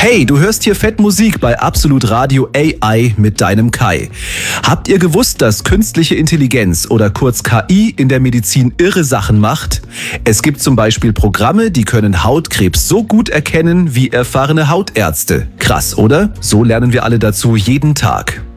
Hey, du hörst hier Fett Musik bei Absolut Radio AI mit deinem Kai. Habt ihr gewusst, dass künstliche Intelligenz oder kurz KI in der Medizin irre Sachen macht? Es gibt zum Beispiel Programme, die können Hautkrebs so gut erkennen wie erfahrene Hautärzte. Krass, oder? So lernen wir alle dazu jeden Tag.